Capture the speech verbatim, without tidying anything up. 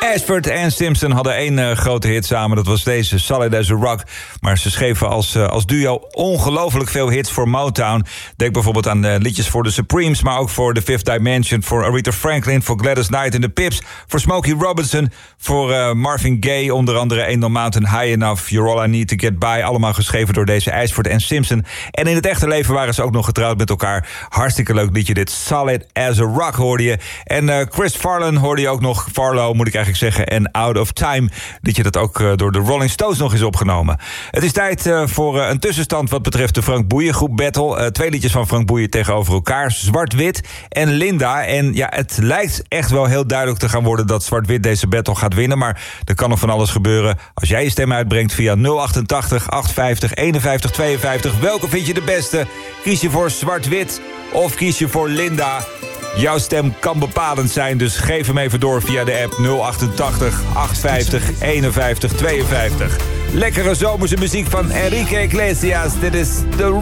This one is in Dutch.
Ashford en Simpson hadden één uh, grote hit samen. Dat was deze, Solid as a Rock. Maar ze schreven als, uh, als duo ongelooflijk veel hits voor Motown. Denk bijvoorbeeld aan uh, liedjes voor The Supremes, maar ook voor The Fifth Dimension, voor Aretha Franklin, voor Gladys Knight en The Pips, voor Smokey Robinson, voor uh, Marvin Gaye, onder andere Ain't No Mountain High Enough, You're All I Need to Get By. Allemaal geschreven door deze Ashford en Simpson. En in het echte leven waren ze ook nog getrouwd met elkaar. Hartstikke leuk liedje dit. Solid as a Rock hoorde je. En uh, Chris Farlow hoorde je ook nog. Farlow moet ik eigenlijk zeggen. En Out of Time. Liedje dat ook uh, door de Rolling Stones nog is opgenomen. Het is tijd uh, voor uh, een tussenstand wat betreft de Frank Boeien groep Battle. Uh, twee liedjes van Frank Boeien tegenover elkaar. Zwart-Wit en Linda. En ja, het lijkt echt wel heel duidelijk te gaan worden dat Zwart-Wit deze battle gaat winnen. Maar er kan nog van alles gebeuren. Als jij je stem uitbrengt via nul achtentachtig, achtenvijftig, eenenvijftig, tweeënvijftig. Welke vind je de beste? Kies je voor Zwart-Wit of kies je voor Linda? Jouw stem kan bepalend zijn, dus geef hem even door via de app nul achtentachtig, achtenvijftig, eenenvijftig, tweeënvijftig. Lekkere zomerse muziek van Enrique Iglesias. Dit is The